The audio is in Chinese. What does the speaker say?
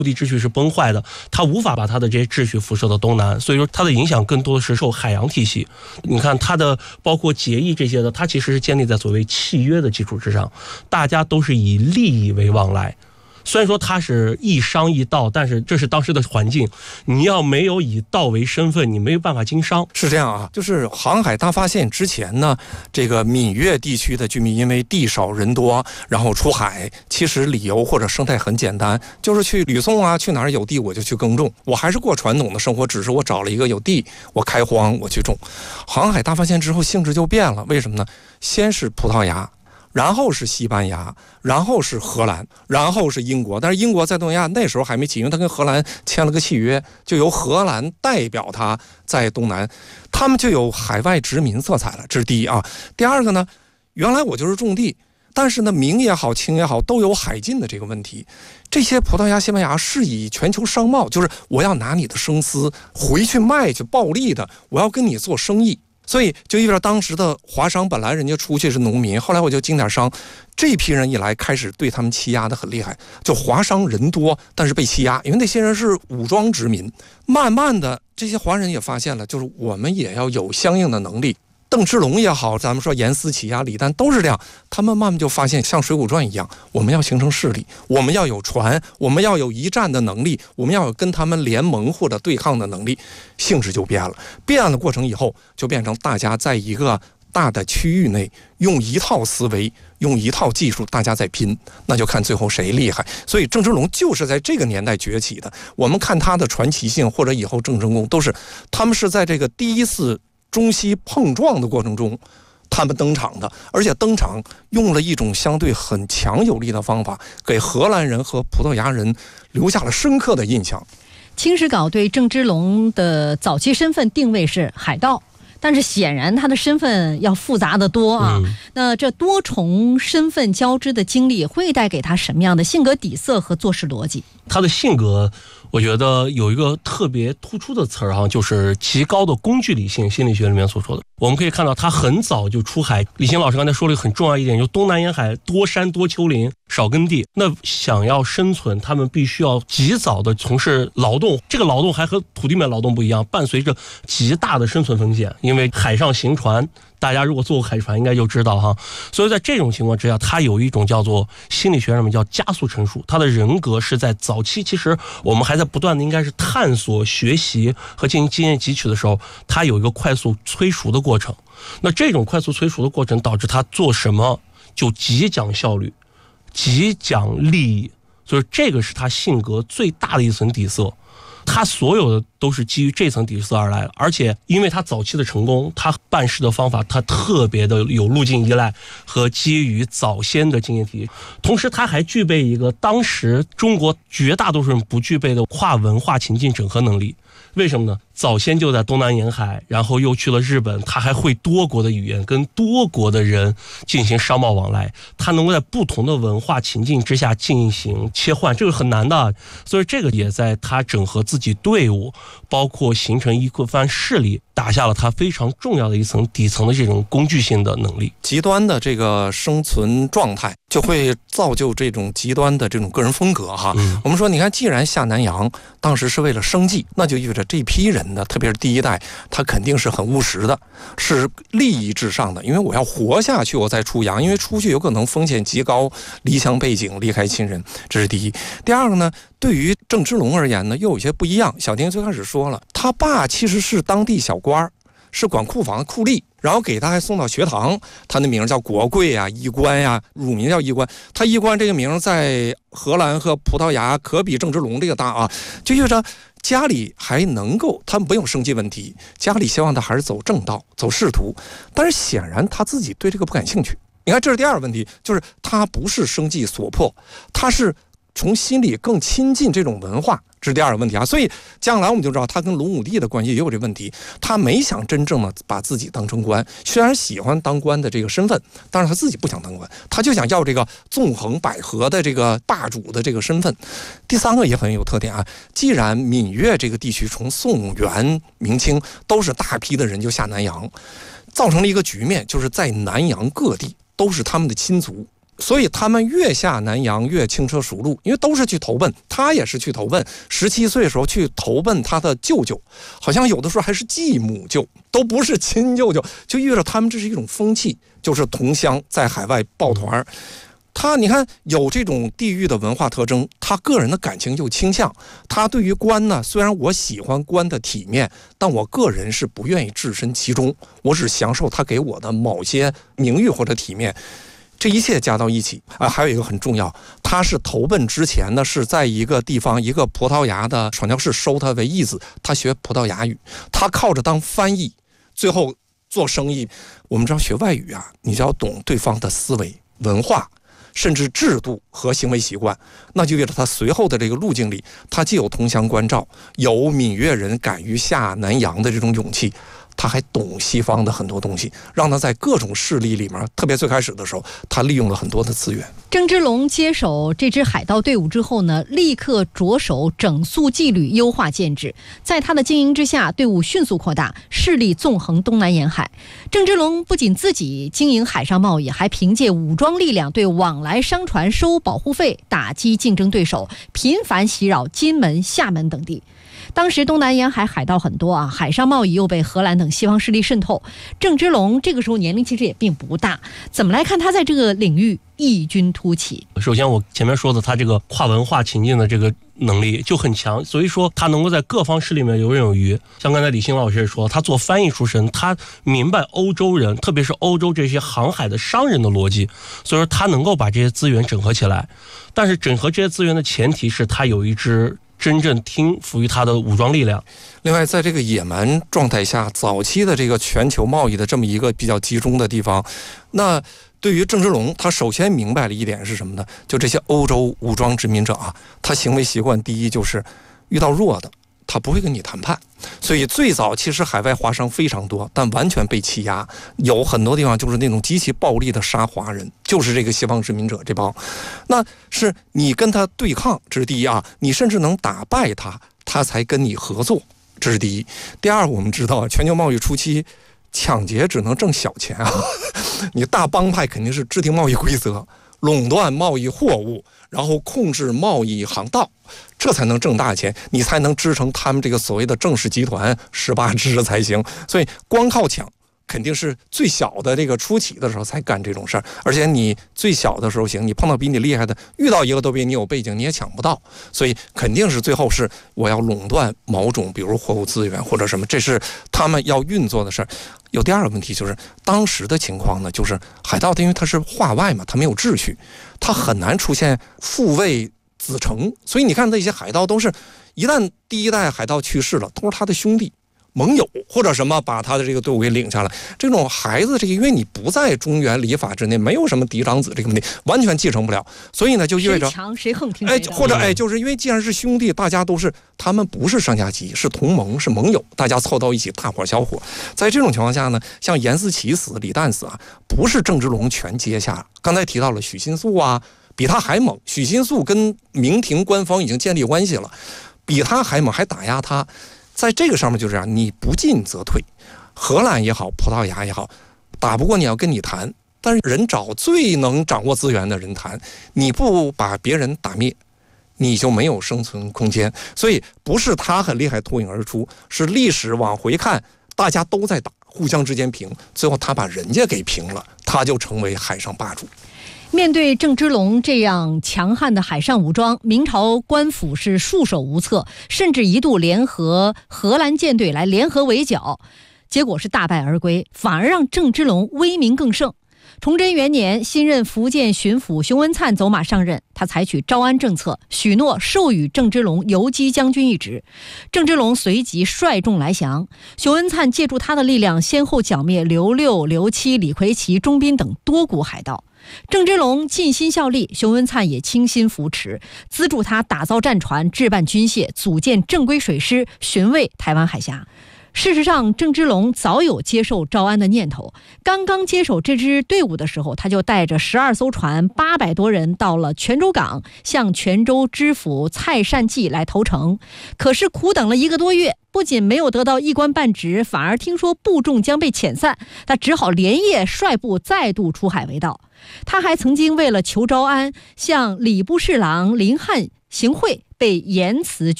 陆地秩序是崩坏的，它无法把它的这些秩序辐射到东南，所以说它的影响更多的是受海洋体系。你看它的包括结义这些的，它其实是建立在所谓契约的基础之上，大家都是以利益为往来。虽然说它是一商一道，但是这是当时的环境，你要没有以道为身份，你没有办法经商。 是这样啊，就是航海大发现之前呢，这个闽粤地区的居民因为地少人多，然后出海，其实理由或者生态很简单，就是去吕宋啊，去哪儿有地我就去耕种，我还是过传统的生活，只是我找了一个有地，我开荒我去种。航海大发现之后性质就变了，为什么呢？先是葡萄牙，然后是西班牙，然后是荷兰，然后是英国。但是英国在东南亚那时候还没起，因为他跟荷兰签了个契约，就由荷兰代表他在东南，他们就有海外殖民色彩了，这是第一啊。第二个呢，原来我就是种地，但是呢，明也好，清也好，都有海禁的这个问题。这些葡萄牙、西班牙是以全球商贸，就是我要拿你的生丝回去卖去暴利的，我要跟你做生意。所以就意味着当时的华商本来人家出去是农民，后来我就经点商，这批人一来开始对他们欺压的很厉害。就华商人多，但是被欺压，因为那些人是武装殖民。慢慢的这些华人也发现了，就是我们也要有相应的能力。邓芝龙也好，咱们说严思齐呀、李旦都是这样，他们慢慢就发现像《水浒传》一样，我们要形成势力，我们要有船，我们要有一战的能力，我们要有跟他们联盟或者对抗的能力，性质就变了。变了过程以后，就变成大家在一个大的区域内用一套思维，用一套技术，大家在拼，那就看最后谁厉害。所以郑芝龙就是在这个年代崛起的。我们看他的传奇性，或者以后郑成功，都是他们是在这个第一次中西碰撞的过程中他们登场的，而且登场用了一种相对很强有力的方法，给荷兰人和葡萄牙人留下了深刻的印象。 清史稿对郑芝龙的早期身份定位是海盗，但是显然他的身份要复杂得多啊。那这多重身份交织的经历会带给他什么样的性格底色和做事逻辑？ 他的性格我觉得有一个特别突出的词儿哈，就是极高的工具理性，心理学里面所说的。我们可以看到他很早就出海，李行老师刚才说了一个很重要一点，就是东南沿海多山多丘陵少耕地，那想要生存，他们必须要及早的从事劳动，这个劳动还和土地面劳动不一样，伴随着极大的生存风险，因为海上行船，大家如果坐过海船应该就知道哈。所以在这种情况之下，他有一种叫做心理学上面叫加速成熟，他的人格是在早期，其实我们还在不断的应该是探索学习和进行经验汲取的时候，他有一个快速催熟的过程。那这种快速催熟的过程导致他做什么就极讲效率，极讲利益，所以这个是他性格最大的一层底色。他所有的都是基于这层底色而来的，而且因为他早期的成功，他办事的方法他特别的有路径依赖和基于早先的经验体系，同时他还具备一个当时中国绝大多数人不具备的跨文化情境整合能力。为什么呢？早先就在东南沿海，然后又去了日本，他还会多国的语言，跟多国的人进行商贸往来，他能够在不同的文化情境之下进行切换，这个很难的。所以这个也在他整合自己队伍，包括形成一番势力，打下了他非常重要的一层底层的这种工具性的能力。 极端的这个生存状态就会造就这种极端的这种个人风格哈。我们说你看，既然下南洋当时是为了生计，那就意味着这批人呢，特别是第一代，他肯定是很务实的，是利益至上的，因为我要活下去我再出洋，因为出去有可能风险极高，离乡背井离开亲人，这是第一。第二个呢，对于郑芝龙而言呢，又有些不一样。小丁最开始说了，他爸其实是当地小官，是管库房的库吏，然后给他还送到学堂，他的名叫国贵啊，衣冠呀，乳名叫衣冠。他衣冠这个名在荷兰和葡萄牙可比郑芝龙这个大啊，就意味着家里还能够，他们没有生计问题，家里希望他还是走正道，走仕途，但是显然他自己对这个不感兴趣。你看，这是第二个问题，就是他不是生计所迫，他是从心里更亲近这种文化，这是第二个问题啊。所以将来我们就知道他跟隆武帝的关系也有这问题，他没想真正的把自己当成官，虽然喜欢当官的这个身份，但是他自己不想当官，他就想要这个纵横捭阖的这个霸主的这个身份。第三个也很有特点啊，既然闽粤这个地区从宋元明清都是大批的人就下南洋，造成了一个局面，就是在南洋各地都是他们的亲族， 所以他们越下南洋越轻车熟路，因为都是去投奔，他也是去投奔。17岁的时候去投奔他的舅舅，好像有的时候还是继母舅，都不是亲舅舅，就遇着他们这是一种风气，就是同乡在海外抱团。他你看有这种地域的文化特征，他个人的感情又倾向。他对于官呢，虽然我喜欢官的体面，但我个人是不愿意置身其中，我只享受他给我的某些名誉或者体面。这一切加到一起还有一个很重要，他是投奔之前呢，是在一个地方一个葡萄牙的传教士收他为义子，他学葡萄牙语，他靠着当翻译，最后做生意。我们知道学外语啊，你就要懂对方的思维、文化，甚至制度和行为习惯，那就意味着他随后的这个路径里，他既有同乡关照，有闽粤人敢于下南洋的这种勇气，他还懂西方的很多东西，让他在各种势力里面，特别最开始的时候，他利用了很多的资源。 郑芝龙接手这支海盗队伍之后呢，立刻着手整肃纪律，优化建制。在他的经营之下，队伍迅速扩大，势力纵横东南沿海。郑芝龙不仅自己经营海上贸易，还凭借武装力量对往来商船收保护费，打击竞争对手，频繁袭扰金门、厦门等地。当时东南沿海海盗很多啊，海上贸易又被荷兰等西方势力渗透。郑芝龙这个时候年龄其实也并不大，怎么来看他在这个领域异军突起？ 首先我前面说的他这个跨文化情境的这个能力就很强，所以说他能够在各方势力里面游刃有余。像刚才李欣老师也说，他做翻译出身，他明白欧洲人，特别是欧洲这些航海的商人的逻辑，所以说他能够把这些资源整合起来。但是整合这些资源的前提是他有一支真正听服于他的武装力量。 另外，在这个野蛮状态下，早期的这个全球贸易的这么一个比较集中的地方，那对于郑芝龙，他首先明白了一点是什么呢？就这些欧洲武装殖民者啊，他行为习惯第一就是遇到弱的，他不会跟你谈判。所以最早其实海外华商非常多，但完全被欺压，有很多地方就是那种极其暴力的杀华人，就是这个西方殖民者这帮。那是你跟他对抗，这是第一啊，你甚至能打败他，他才跟你合作，这是第一。第二，我们知道全球贸易初期抢劫只能挣小钱啊，你大帮派肯定是制定贸易规则，垄断贸易货物，然后控制贸易航道，这才能挣大钱，你才能支撑他们这个所谓的正式集团18支才行。所以光靠抢肯定是最小的这个初期的时候才干这种事儿，而且你最小的时候行，你碰到比你厉害的，遇到一个都比你有背景，你也抢不到，所以肯定是最后是我要垄断某种，比如货物资源或者什么，这是他们要运作的事儿。有第二个问题就是当时的情况呢，就是海盗因为他是化外嘛，他没有秩序，他很难出现父位子承，所以你看那些海盗都是一旦第一代海盗去世了，都是他的兄弟盟友或者什么把他的这个队伍给领下来。这种孩子，这个因为你不在中原礼法之内，没有什么嫡长子这个问题，完全继承不了，所以呢就意味着谁强谁横听谁的。 或者就是因为既然是兄弟，大家都是他们不是上下级，是同盟，是盟友，大家凑到一起大伙小伙。在这种情况下呢，像严思齐死、李旦死啊，不是郑芝龙全接下。刚才提到了许新素啊，比他还猛。许新素跟明廷官方已经建立关系了，比他还猛，还打压他。在这个上面就这样，你不进则退。荷兰也好，葡萄牙也好，打不过你要跟你谈，但是人找最能掌握资源的人谈，你不把别人打灭，你就没有生存空间。所以不是他很厉害脱颖而出，是历史往回看，大家都在打，互相之间平，最后他把人家给平了，他就成为海上霸主。 面对郑芝龙这样强悍的海上武装，明朝官府是束手无策，甚至一度联合荷兰舰队来联合围剿，结果是大败而归，反而让郑芝龙威名更盛。崇祯元年，新任福建巡抚熊文灿走马上任，他采取招安政策，许诺授予郑芝龙游击将军一职。郑芝龙随即率众来降，熊文灿借助他的力量，先后剿灭刘六、刘七、李逵齐、钟斌等多股海盗。郑芝龙尽心效力，熊文灿也倾心扶持，资助他打造战船、置办军械、组建正规水师，巡卫台湾海峡。事实上，郑芝龙早有接受招安的念头。刚刚接手这支队伍的时候，他就带着12艘船、800多人到了泉州港，向泉州知府蔡善济来投诚。可是苦等了1个多月，不仅没有得到一官半职，反而听说部众将被遣散，他只好连夜率部再度出海为盗。 他还曾经为了求招安，向礼部侍郎林翰行贿，被严词